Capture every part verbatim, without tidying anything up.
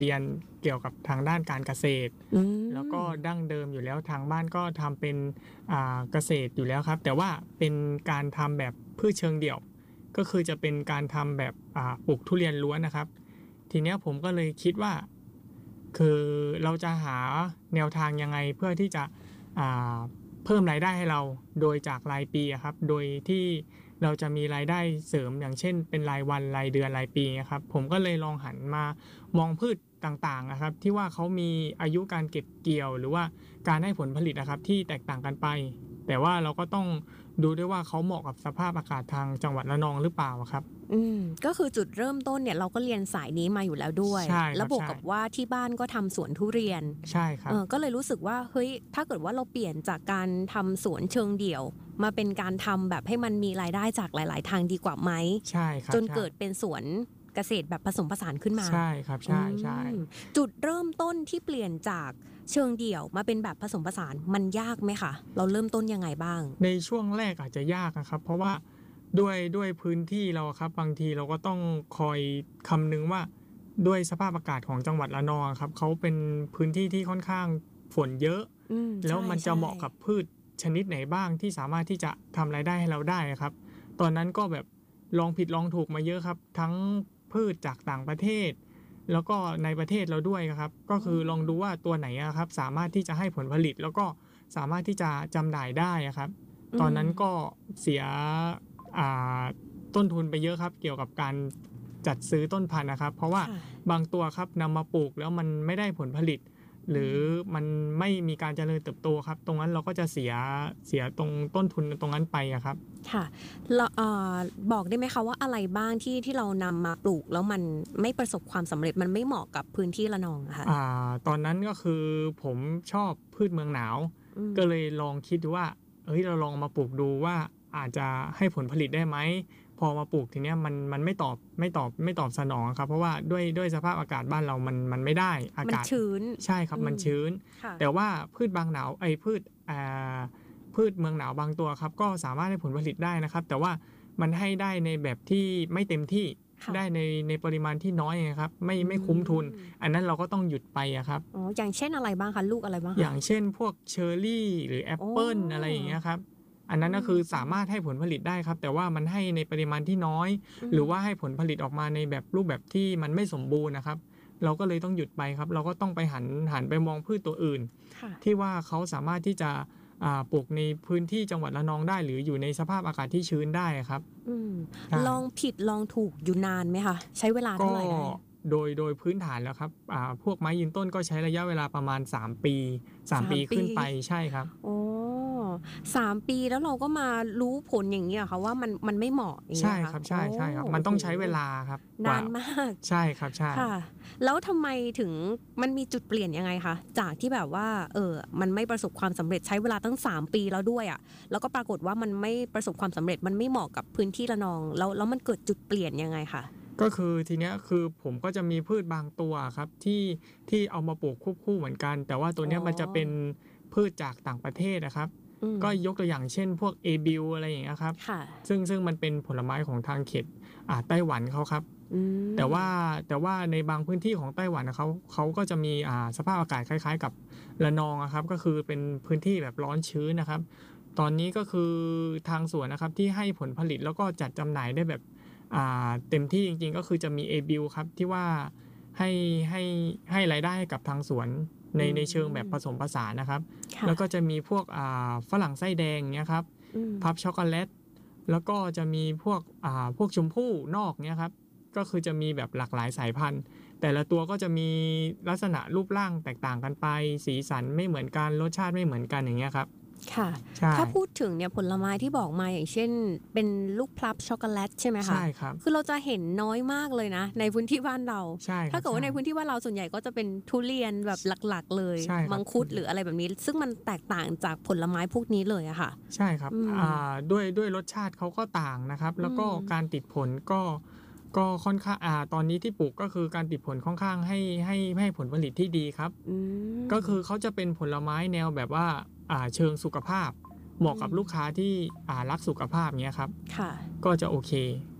เรียนเกี่ยวกับทางด้านการเกษตรแล้วก็ดั้งเดิมอยู่แล้วทางบ้านก็ทำเป็นเกษตรอยู่แล้วครับแต่ว่าเป็นการทำแบบพืชเชิงเดี่ยวก็คือจะเป็นการทำแบบปลูกทุเรียนล้วนนะครับทีนี้ผมก็เลยคิดว่าคือเราจะหาแนวทางยังไงเพื่อที่จะเพิ่มรายได้ให้เราโดยจากรายปีครับโดยที่เราจะมีรายได้เสริมอย่างเช่นเป็นรายวันรายเดือนรายปีครับผมก็เลยลองหันมามองพืชต่างๆนะครับที่ว่าเขามีอายุการเก็บเกี่ยวหรือว่าการให้ผลผลิตนะครับที่แตกต่างกันไปแต่ว่าเราก็ต้องดูด้วยว่าเขาเหมาะกับสภาพอากาศทางจังหวัดระนองหรือเปล่าครับอืมก็คือจุดเริ่มต้นเนี่ยเราก็เรียนสายนี้มาอยู่แล้วด้วยแล้วบวกกับว่าที่บ้านก็ทำสวนทุเรียนใช่ครับเออก็เลยรู้สึกว่าเฮ้ยถ้าเกิดว่าเราเปลี่ยนจากการทำสวนเชิงเดี่ยวมาเป็นการทำแบบให้มันมีรายได้จากหลายๆทางดีกว่าไหมใช่ครับจนเกิดเป็นสวนเกษตรแบบผสมผสานขึ้นมาใช่ครับใช่ใช่จุดเริ่มต้นที่เปลี่ยนจากเชิงเดี่ยวมาเป็นแบบผสมผสานมันยากไหมคะเราเริ่มต้นยังไงบ้างในช่วงแรกอาจจะยากนะครับเพราะว่าด้วยด้วยพื้นที่เราครับบางทีเราก็ต้องคอยคำนึงว่าด้วยสภาพอากาศของจังหวัดระนองครับเขาเป็นพื้นที่ที่ค่อนข้างฝนเยอะแล้วมันจะเหมาะกับพืชชนิดไหนบ้างที่สามารถที่จะทำรายได้ให้เราได้ครับตอนนั้นก็แบบลองผิดลองถูกมาเยอะครับทั้งพืชจากต่างประเทศแล้วก็ในประเทศเราด้วยครับก็คือลองดูว่าตัวไหนครับสามารถที่จะให้ผลผลิตแล้วก็สามารถที่จะจำหน่ายได้ครับตอนนั้นก็เสียต้นทุนไปเยอะครับเกี่ยวกับการจัดซื้อต้นพันธุ์นะครับเพราะว่าบางตัวครับนำมาปลูกแล้วมันไม่ได้ผลผลิตหรือมันไม่มีการเจริญเติบโตครับตรงนั้นเราก็จะเสียเสียตรงต้นทุนตรงนั้นไปครับค่ะเราเอ่อบอกได้ไหมคะว่าอะไรบ้างที่ที่เรานำมาปลูกแล้วมันไม่ประสบความสำเร็จมันไม่เหมาะกับพื้นที่ระนองอะค่ะอ่าตอนนั้นก็คือผมชอบพืชเมืองหนาวก็เลยลองคิดดูว่าเอ้ยเราลองมาปลูกดูว่าอาจจะให้ผลผลิตได้ไหมพอมาปลูกทีเนี้ยมันมันไม่ตอบไม่ตอบไม่ตอบสนองครับเพราะว่าด้วยด้วยสภาพอากาศบ้านเรามันมันไม่ได้อากาศชื้นใช่ครับมันชื้นแต่ว่าพืชบางหนาวไอ้พืชอ่าพืชเมืองหนาวบางตัวครับก็สามารถให้ผลผลิตได้นะครับแต่ว่ามันให้ได้ในแบบที่ไม่เต็มที่ได้ในในปริมาณที่น้อยครับไม่ไม่คุ้มทุนอันนั้นเราก็ต้องหยุดไปครับอ๋ออย่างเช่นอะไรบ้างคะลูกอะไรบ้างอย่างเช่นพวกเชอร์รี่หรือแอปเปิ้ลอะไรอย่างเงี้ยครับอันนั้นก็คือสามารถให้ผลผลิตได้ครับแต่ว่ามันให้ในปริมาณที่น้อยหรือว่าให้ผลผลิตออกมาในแบบรูปแบบที่มันไม่สมบูรณ์นะครับเราก็เลยต้องหยุดไปครับเราก็ต้องไปหันหันไปมองพืชตัวอื่นที่ว่าเขาสามารถที่จะปลูกในพื้นที่จังหวัดระนองได้หรืออยู่ในสภาพอากาศที่ชื้นได้ครับลองผิดลองถูกอยู่นานไหมคะใช้เวลาเท่าไหร่ได้โดยโดยพื้นฐานแล้วครับพวกไม้ยืนต้นก็ใช้ระยะเวลาประมาณสามปีสามปีขึ้นไปใช่ครับโอ้สามปีแล้วเราก็มารู้ผลอย่างนี้ค่ะว่ามันมันไม่เหมาะอย่างเงี้ยใช่ครับใช่ใช่ครับมันต้องใช้เวลาครับนานมากใช่ครับใช่ค่ะแล้วทำไมถึงมันมีจุดเปลี่ยนยังไงคะจากที่แบบว่าเออมันไม่ประสบความสำเร็จใช้เวลาตั้งสามปีแล้วด้วยอ่ะแล้วก็ปรากฏว่ามันไม่ประสบความสำเร็จมันไม่เหมาะกับพื้นที่ระนองแล้วแล้วมันเกิดจุดเปลี่ยนยังไงคะก็คือทีเนี้ยคือผมก็จะมีพืชบางตัวครับที่ที่เอามาปลูกควบคู่เหมือนกันแต่ว่าตัวเนี้ยมันจะเป็นพืชจากต่างประเทศนะครับก็ยกตัวอย่างเช่นพวกเอบิลอะไรอย่างเงี้ยครับซึ่งซึ่งมันเป็นผลไม้ของทางเขตอ่าไต้หวันเขาครับแต่ว่าแต่ว่าในบางพื้นที่ของไต้หวันเขาเขาก็จะมีอ่าสภาพอากาศคล้ายๆกับระนองครับก็คือเป็นพื้นที่แบบร้อนชื้นนะครับตอนนี้ก็คือทางสวนนะครับที่ให้ผลผลิตแล้วก็จัดจำหน่ายได้แบบเต็มที่จริงๆก็คือจะมีเอบิลครับที่ว่าให้ให้ให้รายได้ให้กับทางสวนในในเชิงแบบผสมผสานนะครับแล้วก็จะมีพวกฝรั่งไส้แดงเนี้ยครับพับช็อกโกแลตแล้วก็จะมีพวกพวกชมพู่นอกเนี้ยครับก็คือจะมีแบบหลากหลายสายพันธุ์แต่ละตัวก็จะมีลักษณะรูปร่างแตกต่างกันไปสีสันไม่เหมือนกันรสชาติไม่เหมือนกันอย่างเงี้ยครับค่ะถ้าพูดถึงเนี่ยผลไม้ที่บอกมาอย่างเช่นเป็นลูกพลับช็อกโกแลตใช่ไหมคะใช่ครับคือเราจะเห็นน้อยมากเลยนะในพื้นที่บ้านเราใช่ถ้าเกิดว่าในพื้นที่บ้านเราส่วนใหญ่ก็จะเป็นทุเรียนแบบหลักๆเลยมังคุดหรืออะไรแบบนี้ซึ่งมันแตกต่างจากผลไม้พวกนี้เลยอะค่ะใช่ครับอ่าด้วยด้วยรสชาติเขาก็ต่างนะครับแล้วก็การติดผลก็ก็ค่อนข้างอ่าตอนนี้ที่ปลูกก็คือการติดผลค่อนข้างให้ให้ให้ผลผลิตที่ดีครับก็คือเขาจะเป็นผลไม้แนวแบบว่าอ่าเชิงสุขภาพเหมาะกับลูกค้าที่อ่ารักสุขภาพเงี้ยครับค่ะก็จะโอเค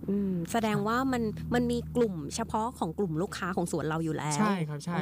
อืมแสดงว่ามันมันมีกลุ่มเฉพาะของกลุ่มลูกค้าของสวนเราอยู่แล้วใช่ครับใช่